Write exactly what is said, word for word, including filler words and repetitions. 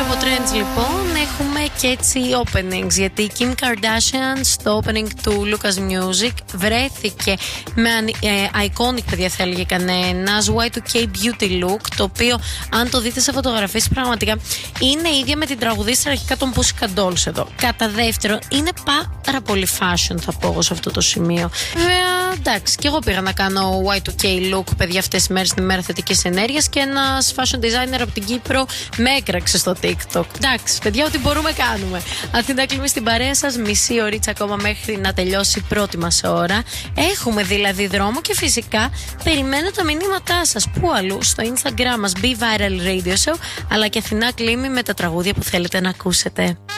από trends λοιπόν έχουμε και έτσι openings, γιατί η Kim Kardashian στο opening του Lucas Music βρέθηκε με ε, iconic, παιδιά, θα έλεγε κανένας, γουάι του κέι beauty look, το οποίο αν το δείτε σε φωτογραφίες πραγματικά είναι ίδια με την τραγουδίστρια αρχικά των Pussycat Dolls εδώ. Κατά δεύτερον, είναι πάρα πολύ fashion, θα πω εγώ σε αυτό το σημείο. Βέβαια, εντάξει, και εγώ πήγα να κάνω γουάι του κέι look, παιδιά, αυτές τις μέρες, την ημέρα θετικής ενέργειας, και ένας fashion designer από την Κύπρο με έκραξε στο TikTok. Εντάξει, παιδιά, ό,τι μπορούμε κάνουμε. Αθηνά Κλίμη στην παρέα σας, μισή ωρίτσα ακόμα μέχρι να τελειώσει η πρώτη μας ώρα. Έχουμε δηλαδή δρόμο και φυσικά περιμένω τα μηνύματά σας. Πού αλλού? Στο Instagram μας Be Viral Radio Show, αλλά και Αθηνά Κλίμη με τα τραγούδια που θέλετε να ακούσετε.